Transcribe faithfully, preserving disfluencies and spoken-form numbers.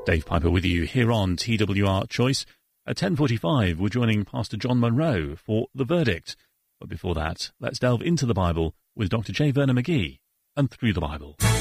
Dave Piper with you here on T W R Choice. At ten forty-five, we're joining Pastor John Munro for The Verdict. But before that, let's delve into the Bible with Doctor J. Vernon McGee and Through the Bible.